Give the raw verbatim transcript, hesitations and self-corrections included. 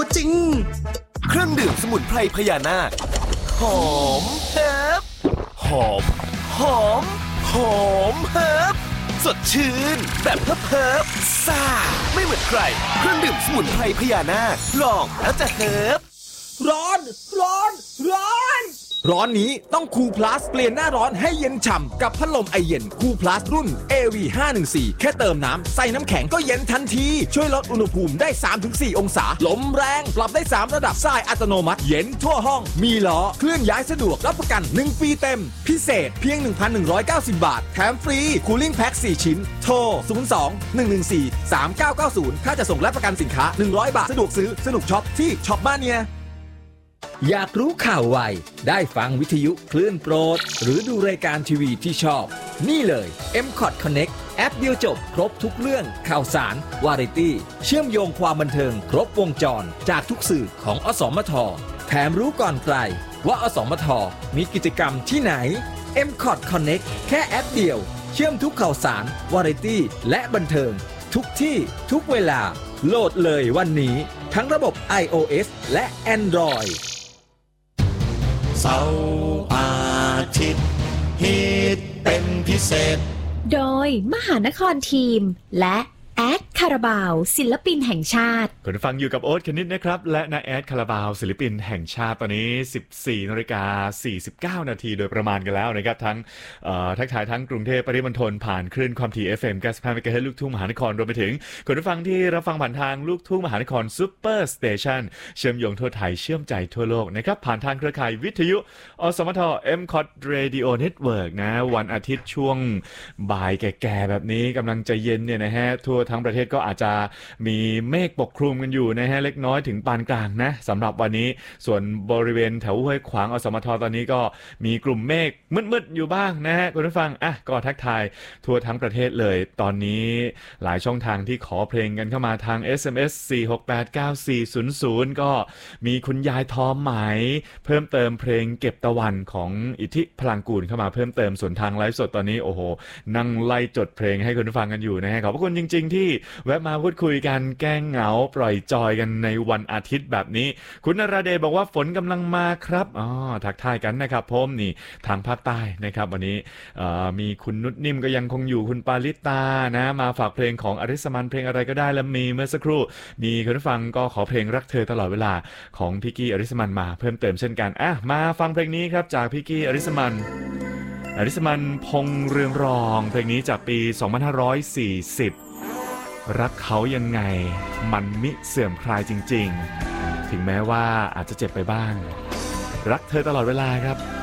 ตัวจริงเครื่องดื่มสมุนไพรพญานาคหอมเฮิบหอมหอมหอมเฮิบสดชื่นแบบเฮิบเฮิบซ่าไม่เหมือนใครเครื่องดื่มสมุนไพรพญานาคลองแล้วจะเฮิบร้อนร้อนร้อนร้อนนี้ต้องคูลพลัสเปลี่ยนหน้าร้อนให้เย็นฉ่ำกับพัดลมไอเย็นคูลพลัสรุ่น เอ วี ห้าหนึ่งสี่ แค่เติมน้ำใส่น้ำแข็งก็เย็นทันทีช่วยลดอุณหภูมิได้ สามถึงสี่ องศาลมแรงปรับได้สามระดับทรายอัตโนมัติเย็นทั่วห้องมีล้อเคลื่อนย้ายสะดวกรับประกันหนึ่งปีเต็มพิเศษเพียง หนึ่งพันหนึ่งร้อยเก้าสิบ บาทแถมฟรีคูลิ่งแพ็คสี่ชิ้นโทรศูนย์ สอง หนึ่ง หนึ่ง สี่ สาม เก้า เก้า ศูนย์ถ้าจะส่งและประกันสินค้าหนึ่งร้อยบาทสะดวกซื้อสนุกช็อปที่ช็อปบ้านเนียอยากรู้ข่าวไวได้ฟังวิทยุคลื่นโปรดหรือดูรายการทีวีที่ชอบนี่เลย เอ็ม คอท Connect แอปเดียวจบครบทุกเรื่องข่าวสารวาไรตี้เชื่อมโยงความบันเทิงครบวงจรจากทุกสื่อของอสมทแถมรู้ก่อนใครว่าอสมทมีกิจกรรมที่ไหน เอ็ม คอท Connect แค่แอปเดียวเชื่อมทุกข่าวสารวาไรตี้และบันเทิงทุกที่ทุกเวลาโหลดเลยวันนี้ทั้งระบบ iOS และ Android เสาร์อาทิตย์ฮิตเป็นพิเศษโดยมหานครทีมและแอดคาราบาวศิลปินแห่งชาติคุณฟังอยู่กับโอ๊ตคณิตนะครับและนาแอดคาราบาวศิลปินแห่งชาติตอนนี้ สิบสี่นาฬิกาสี่สิบเก้า นาทีโดยประมาณกันแล้วนะครับทั้งทักทายทั้งกรุงเทพปริมณฑลผ่านคลื่นความถี่ เอฟ เอ็ม เก้าสิบห้า เมกะเฮิรตซ์ลูกทุ่งมหานครรวมไปถึงคุณผู้ฟังที่รับฟังผ่านทางลูกทุ่งมหานครซุปเปอร์สเตชันเชื่อมโยงทั่วไทยเชื่อมใจทั่วโลกนะครับผ่านทางเครือข่ายวิทยุอสมท เอ็ม คอท Radio Network นะวันอาทิตย์ช่วงบ่ายแก่ๆแบบนี้กำลังจะเย็นเนี่ยนะฮะทั่วทั้งประเทศก็อาจจะมีเมฆปกคลุมกันอยู่นะฮะเล็กน้อยถึงปานกลางนะสำหรับวันนี้ส่วนบริเวณแถวห้วยขวางอสมทตอนนี้ก็มีกลุ่มเมฆมืดๆอยู่บ้างนะฮะคุณผู้ฟังอ่ะก็ทักทายทั่วทั้งประเทศเลยตอนนี้หลายช่องทางที่ขอเพลงกันเข้ามาทาง เอส เอ็ม เอส สี่ หก แปด เก้า สี่ ศูนย์ ศูนย์ก็มีคุณยายทอมไหมเพิ่มเติมเพลงเก็บตะวันของอิทธิพลังกูลเข้ามาเพิ่มเติมส่วนทางไลฟ์สดตอนนี้โอ้โหนั่งไล่จดเพลงให้คุณผู้ฟังกันอยู่นะฮะขอบพระคุณจริงๆที่แวะมาพูดคุยกันแก้เหงาปล่อยจอยกันในวันอาทิตย์แบบนี้คุณนราเดชบอกว่าฝนกำลังมาครับอ๋อทักทายกันนะครับผมนี่ทางภาคใต้นะครับวันนี้มีคุณนุชนิ่มก็ยังคงอยู่คุณปาลิตานะมาฝากเพลงของอริสมันเพลงอะไรก็ได้แล้วมีเมื่อสักครู่มีคุณผู้ฟังก็ขอเพลงรักเธอตลอดเวลาของพี่กี้อริสมันมาเพิ่มเติมเช่นกันอ่ะมาฟังเพลงนี้ครับจากพี่กี้อริสมันอริสมันพงษ์เรืองรองเพลงนี้จากปีสองพันห้าร้อยสี่สิบรักเขายังไงมันมิเสื่อมคลายจริงๆถึงแม้ว่าอาจจะเจ็บไปบ้างรักเธอตลอดเวลาครับ